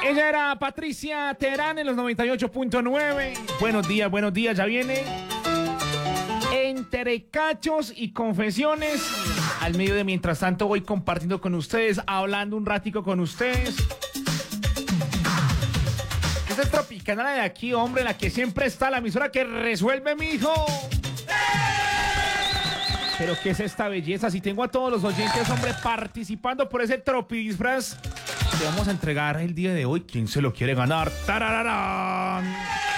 Ella era Patricia Terán en los 98.9. Buenos días, ya viene. Entre cachos y confesiones. Al medio de mientras tanto voy compartiendo con ustedes, hablando un ratico con ustedes. Esta es Tropicana de aquí, hombre, la que siempre está, la emisora que resuelve, mijo. Pero ¿qué es esta belleza? Si tengo a todos los oyentes, hombre, participando por ese tropidisfraz que vamos a entregar el día de hoy. ¿Quién se lo quiere ganar? ¡Tarararán!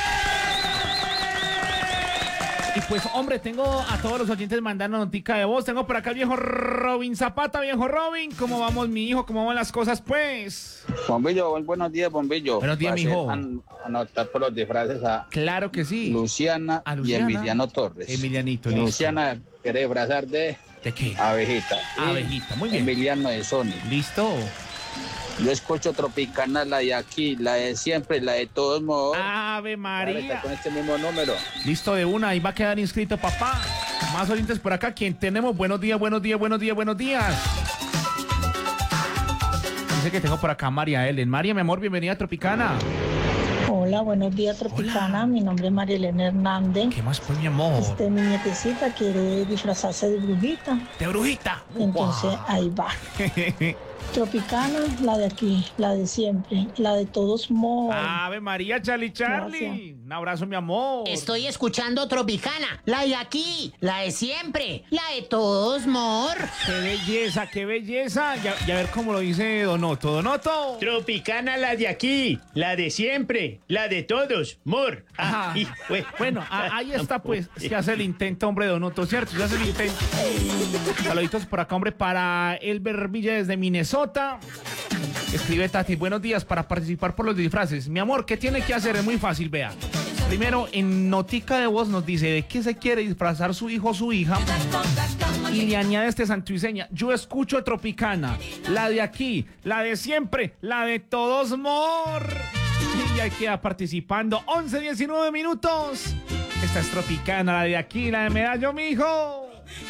Y pues, hombre, tengo a todos los oyentes mandando notica de voz. Tengo por acá el viejo Robin Zapata. Viejo Robin, ¿cómo vamos, mi hijo? ¿Cómo van las cosas, pues? Bombillo, buenos días, Bombillo. Buenos días, mijo. Anotar por los disfraces a Claro que sí. Luciana, y Emiliano Torres. Emilianito, listo. Luciana quiere disfrazar de qué? Abejita. Abejita, muy bien. Emiliano de Sony. Listo. Yo escucho Tropicana, la de aquí, la de siempre, la de todos modos. Ave María. Con este mismo número. Listo, de una, ahí va a quedar inscrito, papá. Más oyentes por acá, ¿quién tenemos? Buenos días. Dice que tengo por acá a María Ellen. María, mi amor, bienvenida a Tropicana. Hola, buenos días, Tropicana. Hola. Mi nombre es María Elena Hernández. ¿Qué más, pues, mi amor? Mi nietecita quiere disfrazarse de brujita. ¿De brujita? Entonces, ahí va. Tropicana, la de aquí, la de siempre, la de todos modos. Ave María, Charlie. Gracias. Un abrazo, mi amor. Estoy escuchando Tropicana, la de aquí, la de siempre, la de todos mor. Qué belleza. Ya a ver cómo lo dice Donoto. Tropicana, la de aquí, la de siempre, la de todos mor. Bueno, ahí está, pues. Se hace el intento, hombre, Donoto, ¿cierto? Se hace el intento. Saluditos por acá, hombre, para Elber Villa desde Minnesota. Escribe Tati, buenos días, para participar por los disfraces. Mi amor, ¿qué tiene que hacer? Es muy fácil, vea. Primero, en notica de voz nos dice de qué se quiere disfrazar su hijo o su hija. Y le añade este santo y seña. Yo escucho Tropicana, la de aquí, la de siempre, la de todos mor. Y ahí queda participando. 11:19 minutos. Esta es Tropicana, la de aquí, la de Medallo, mijo.